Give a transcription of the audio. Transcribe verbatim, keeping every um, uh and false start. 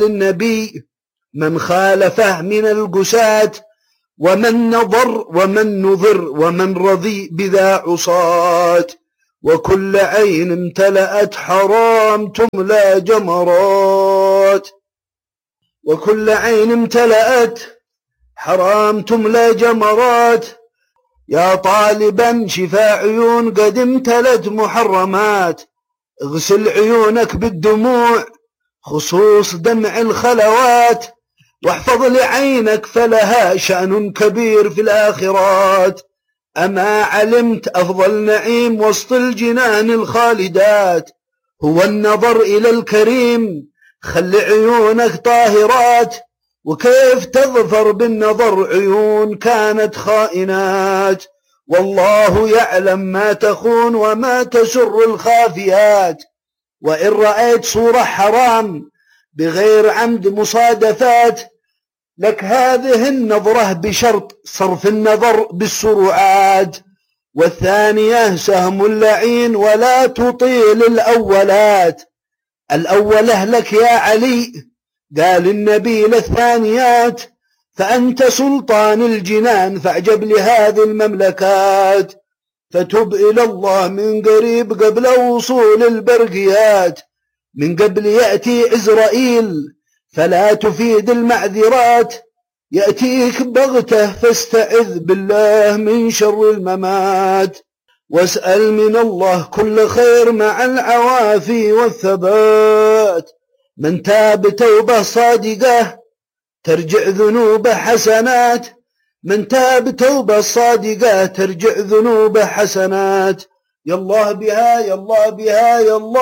النبي من خالفه من القساة ومن نظر ومن نظر ومن رضي بذا عصاة وكل عين امتلأت حرام تملى جمرات وكل عين امتلأت حرام تملى جمرات يا طالبا شفاء عيون قد امتلت محرمات اغسل عيونك بالدموع خصوص دمع الخلوات واحفظ لعينك فلها شأن كبير في الآخرات أما علمت أفضل نعيم وسط الجنان الخالدات هو النظر إلى الكريم خل عيونك طاهرات وكيف تظفر بالنظر عيون كانت خائنات والله يعلم ما تخون وما تسر الخافيات وإن رأيت صورة حرام بغير عمد مصادفات لك هذه النظرة بشرط صرف النظر بالسرعات والثانية سهم اللعين ولا تطيل الأولات الأولة لك يا علي قال النبي للثانيات فأنت سلطان الجنان فاعجب لهذه المملكات فتب إلى الله من قريب قبل وصول البرقيات من قبل يأتي إزرائيل فلا تفيد المعذرات يأتيك بغته فاستعذ بالله من شر الممات واسأل من الله كل خير مع العوافي والثبات من تاب توبة صادقة ترجع ذنوبه حسنات من تاب توبة صادقة ترجع ذنوبه حسنات يالله بها يالله بها يالله